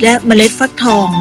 และเมล็ดฟักทอง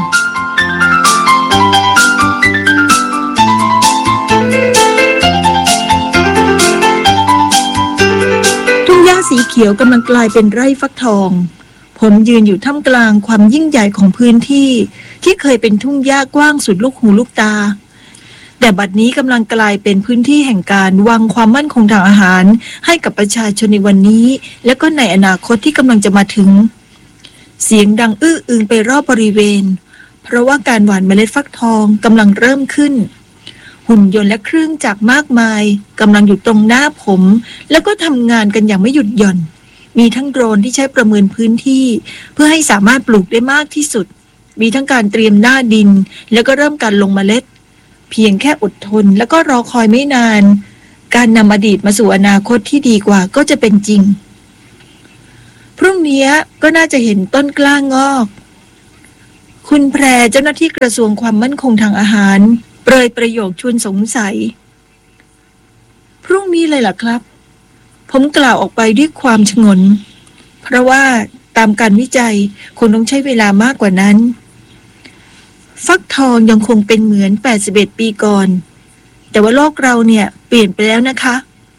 ทุ่งหญ้าสีเขียวกำลังกลายเป็นไร่ฟักทองผมยืนอยู่ท่ามกลางความยิ่งใหญ่ของพื้นที่ที่เคยเป็นทุ่งหญ้ากว้างสุดลูกหูลูกตาแต่บัดนี้กำลังกลายเป็นพื้นที่แห่งการวางความมั่นคงทางอาหารให้กับประชาชนในวันนี้และก็ในอนาคตที่กำลังจะมาถึงเสียงดังอื้ออึงไปรอบบริเวณเพราะว่าการหว่านเมล็ดฟักทองกำลังเริ่มขึ้นหุ่นยนต์และเครื่องจักรมากมายกำลังอยู่ตรงหน้าผมแล้วก็ทำงานกันอย่างไม่หยุดหย่อนมีทั้งโดรนที่ใช้ประเมินพื้นที่เพื่อให้สามารถปลูกได้มากที่สุดมีทั้งการเตรียมหน้าดินแล้วก็เริ่มการลงเมล็ดเพียงแค่อดทนแล้วก็รอคอยไม่นานการนำอดีตมาสู่อนาคตที่ดีกว่าก็จะเป็นจริงพรุ่งนี้ก็น่าจะเห็นต้นกล้างอกคุณแพรเจ้าหน้าที่กระทรวงความมั่นคงทางอาหารเปรยประโยคชวนสงสัยพรุ่งนี้เลยล่ะครับผมกล่าวออกไปด้วยความฉงนเพราะว่าตามการวิจัยคงต้องใช้เวลามากกว่านั้นฟักทองยังคงเป็นเหมือน81ปีก่อนแต่ว่าโลกเราเนี่ยเปลี่ยนไปแล้วนะคะ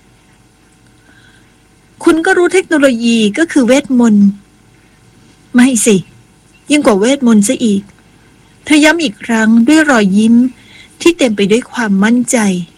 คุณก็รู้เทคโนโลยีก็คือเวทมนต์ไม่สิยิ่งกว่าเวทมนต์ซะอีกเธอย้ำอีกครั้งด้วยรอยยิ้มที่เต็มไปด้วยความมั่นใจ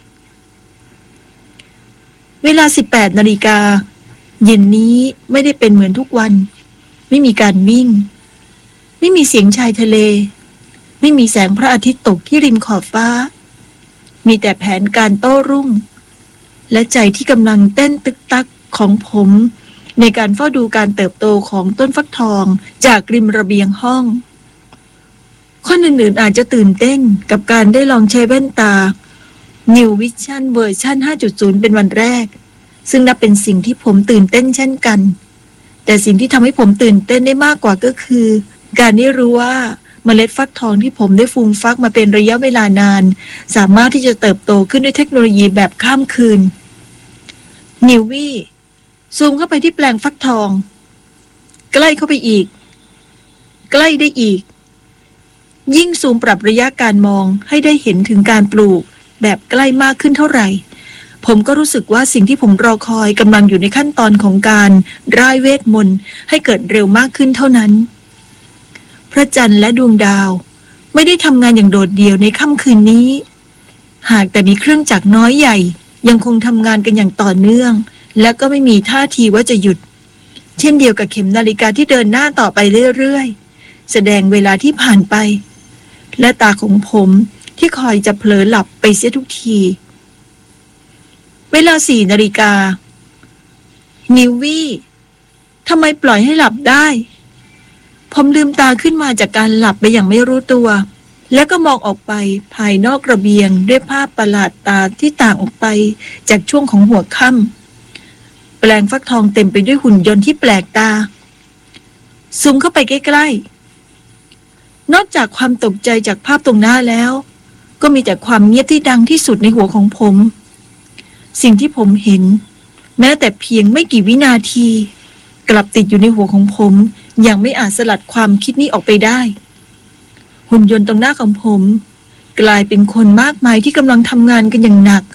เวลา 18 นาฬิกาเย็นนี้ไม่ได้เป็นเหมือนทุกวันไม่มีการวิ่งไม่มีเสียงชายทะเลไม่มีแสงพระอาทิตย์ตกที่ริมขอบฟ้ามีแต่แผนการโต้รุ่งและใจที่กำลังเต้นตึกตักของผมในการเฝ้าดูการเติบโตของต้นฟักทองจากริมระเบียงห้องคนอื่นๆอาจจะตื่นเต้นกับการได้ลองใช้แว่นตา New Vision เวอร์ชัน 5.0 เป็นวันแรกซึ่งนับเป็นสิ่งที่ผมตื่นเต้นเช่นกันแต่สิ่งที่ทำให้ผมตื่นเต้นได้มากกว่าก็คือการได้รู้ว่าเมล็ดฟักทองที่ผมได้ฟูมฟักมาเป็นระยะเวลานานสามารถที่จะเติบโตขึ้นด้วยเทคโนโลยีแบบข้ามคืนนิววี่ซูมเข้าไปที่แปลงฟักทองใกล้เข้าไปอีกใกล้ได้อีกยิ่งซูมปรับระยะการมองให้ได้เห็นถึงการปลูกแบบใกล้มากขึ้นเท่าไหร่ผมก็รู้สึกว่าสิ่งที่ผมรอคอยกำลังอยู่ในขั้นตอนของการร่ายเวทมนต์ให้เกิดเร็วมากขึ้นเท่านั้นพระจันทร์และดวงดาวไม่ได้ทำงานอย่างโดดเดี่ยวในค่ำคืนนี้หากแต่มีเครื่องจักรน้อยใหญ่ยังคงทำงานกันอย่างต่อเนื่องและก็ไม่มีท่าทีว่าจะหยุดเช่นเดียวกับเข็มนาฬิกาที่เดินหน้าต่อไปเรื่อยๆแสดงเวลาที่ผ่านไปและตาของผมที่คอยจะเผลอหลับไปเสียทุกทีเวลา 4 นาฬิกานิววี่ทำไมปล่อยให้หลับได้ผมลืมตาขึ้นมาจากการหลับไปอย่างไม่รู้ตัวแล้วก็มองออกไปภายนอกระเบียงด้วยภาพประหลาดตาที่ต่างออกไปจากช่วงของหัวค่ำแปลงฟักทองเต็มไปด้วยหุ่นยนต์ที่แปลกตาซูมเข้าไปใกล้ๆนอกจากความตกใจจากภาพตรงหน้าแล้วก็มีแต่ความเงียบที่ดังที่สุดในหัวของผมสิ่งที่ผมเห็นแม้แต่เพียงไม่กี่วินาทีกลับติดอยู่ในหัวของผมอย่างไม่อาจสลัดความคิดนี้ออกไปได้หุ่นยนต์ตรงหน้าของผมกลายเป็นคนมากมายที่กำลังทำงานกันอย่างหนัก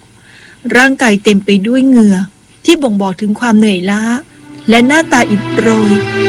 ร่างกายเต็มไปด้วยเหงื่อที่บ่งบอกถึงความเหนื่อยล้าและหน้าตาอิดโรย